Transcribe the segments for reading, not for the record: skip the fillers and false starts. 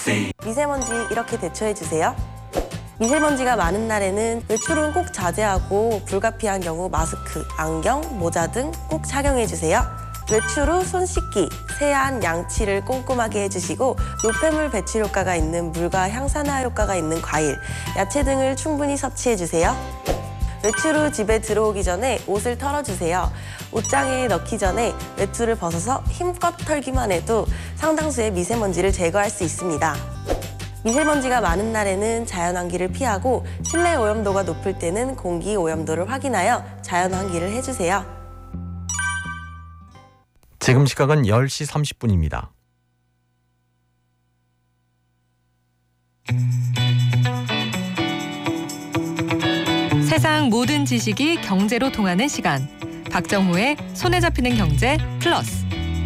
미세먼지 이렇게 대처해 주세요. 미세먼지가 많은 날에는 외출은 꼭 자제하고 불가피한 경우 마스크, 안경, 모자 등 꼭 착용해 주세요. 외출 후 손 씻기, 세안, 양치를 꼼꼼하게 해주시고 노폐물 배출 효과가 있는 물과 향산화 효과가 있는 과일, 야채 등을 충분히 섭취해 주세요. 외출 후 집에 들어오기 전에 옷을 털어주세요. 옷장에 넣기 전에 외투를 벗어서 힘껏 털기만 해도 상당수의 미세먼지를 제거할 수 있습니다. 미세먼지가 많은 날에는 자연환기를 피하고 실내 오염도가 높을 때는 공기 오염도를 확인하여 자연환기를 해주세요. 지금 시각은 10시 30분입니다. 세상 모든 지식이 경제로 통하는 시간. 박정호의 손에 잡히는 경제 플러스.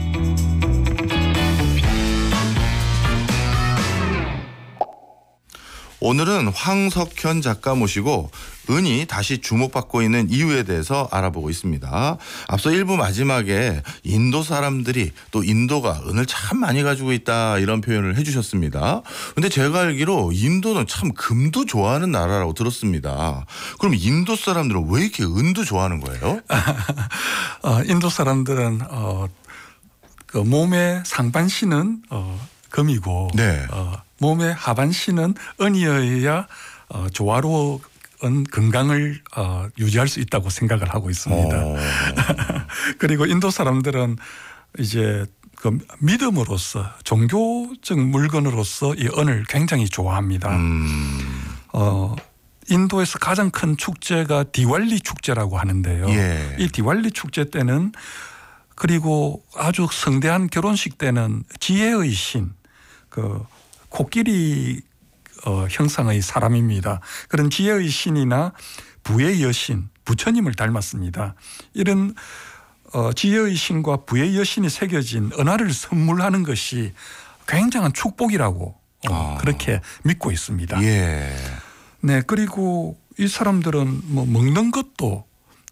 오늘은 황석현 작가 모시고 은이 다시 주목받고 있는 이유에 대해서 알아보고 있습니다. 앞서 1부 마지막에 인도 사람들이 또 인도가 은을 참 많이 가지고 있다 이런 표현을 해주셨습니다. 근데 제가 알기로 인도는 참 금도 좋아하는 나라라고 들었습니다. 그럼 인도 사람들은 왜 이렇게 은도 좋아하는 거예요? 인도 사람들은 그 몸의 상반신은 금이고 네. 몸의 하반신은 은이어야 조화로운 건강을 유지할 수 있다고 생각을 하고 있습니다. 그리고 인도 사람들은 이제 그 믿음으로서 종교적 물건으로서 이 은을 굉장히 좋아합니다. 인도에서 가장 큰 축제가 디왈리 축제라고 하는데요. 예. 이 디왈리 축제 때는 그리고 아주 성대한 결혼식 때는 지혜의 신, 그 코끼리 형상의 사람입니다. 그런 지혜의 신이나 부의 여신, 부처님을 닮았습니다. 이런 지혜의 신과 부의 여신이 새겨진 은화를 선물하는 것이 굉장한 축복이라고 그렇게 믿고 있습니다. 예. 네, 그리고 이 사람들은 뭐 먹는 것도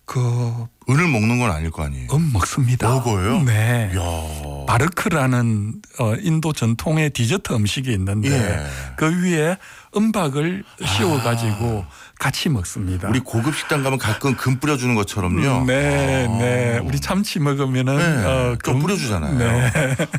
은을 먹는 건 아닐 거 아니에요? 먹습니다. 먹어요? 네. 이야. 바르크라는 인도 전통의 디저트 음식이 있는데 예. 그 위에 은박을 씌워가지고 같이 먹습니다. 우리 고급 식당 가면 가끔 금 뿌려주는 것처럼요. 네, 네. 우리 참치 먹으면은 네, 금 뿌려주잖아요. 네.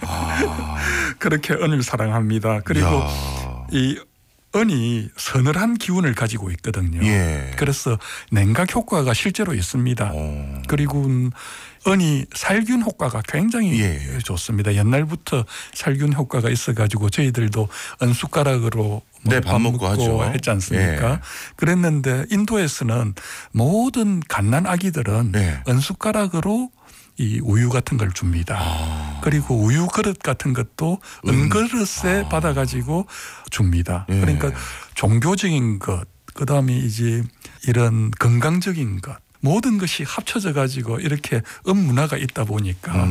그렇게 은을 사랑합니다. 그리고 이야. 이 은이 서늘한 기운을 가지고 있거든요. 예. 그래서 냉각 효과가 실제로 있습니다. 그리고 은이 살균 효과가 굉장히 예. 좋습니다. 옛날부터 살균 효과가 있어가지고 저희들도 은 숟가락으로 네, 밥 먹고 하죠. 했지 않습니까? 예. 그랬는데 인도에서는 모든 갓난 아기들은 예. 은 숟가락으로 이 우유 같은 걸 줍니다. 그리고 우유 그릇 같은 것도 은그릇에 받아가지고 줍니다. 예. 그러니까 종교적인 것, 그다음에 이제 이런 건강적인 것, 모든 것이 합쳐져 가지고 이렇게 문화가 있다 보니까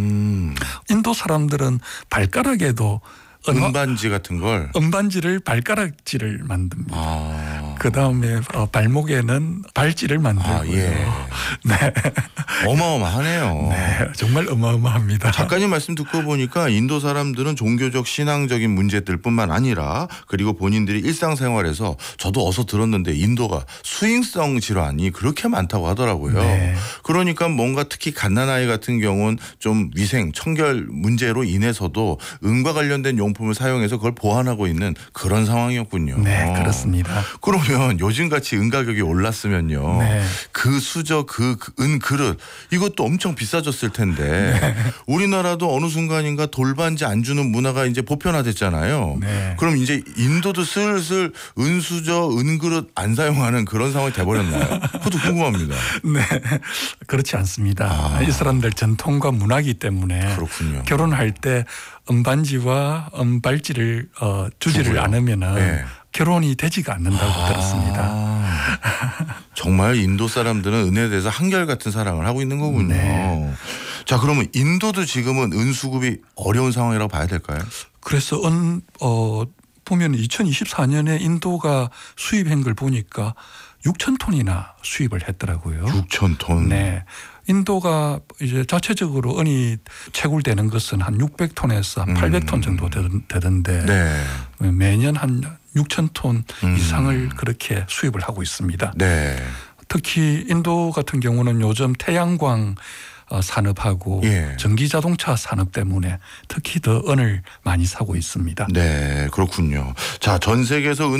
인도 사람들은 발가락에도 은반지 같은 걸. 은반지를 발가락질을 만듭니다. 그다음에 발목에는 발찌를 만들고요. 예. 네. 어마어마하네요. 네, 정말 어마어마합니다. 작가님 말씀 듣고 보니까 인도 사람들은 종교적 신앙적인 문제들뿐만 아니라 그리고 본인들이 일상생활에서 저도 어서 들었는데 인도가 수잉성 질환이 그렇게 많다고 하더라고요. 네. 그러니까 뭔가 특히 갓난아이 같은 경우는 좀 위생, 청결 문제로 인해서도 은과 관련된 용품을 사용해서 그걸 보완하고 있는 그런 상황이었군요. 네, 그렇습니다. 그러면 요즘같이 은 가격이 올랐으면요. 네. 그 수저, 그 은 그릇 이것도 엄청 비싸졌을 텐데 네. 우리나라도 어느 순간인가 돌반지 안 주는 문화가 이제 보편화됐잖아요. 네. 그럼 이제 인도도 슬슬 은수저, 은그릇 안 사용하는 그런 상황이 돼버렸나요? 그것도 궁금합니다. 네, 그렇지 않습니다. 이 사람들 전통과 문화이기 때문에 그렇군요. 결혼할 때 은반지와 은발찌를 주지를 주고요. 않으면은 네. 결혼이 되지가 않는다고 들었습니다. 정말 인도 사람들은 은에 대해서 한결같은 사랑을 하고 있는 거군요. 네. 자, 그러면 인도도 지금은 은 수급이 어려운 상황이라고 봐야 될까요? 그래서 보면 2024년에 인도가 수입한 걸 보니까 6천 톤이나 수입을 했더라고요. 6천 톤. 네. 인도가 이제 자체적으로 은이 채굴되는 것은 한 600톤에서 한 800톤 정도 되던데 네. 매년 한 6천 톤 이상을 그렇게 수입을 하고 있습니다. 네. 특히 인도 같은 경우는 요즘 태양광 산업하고 예. 전기자동차 산업 때문에 특히 더 은을 많이 사고 있습니다. 네, 그렇군요. 자, 전 세계에서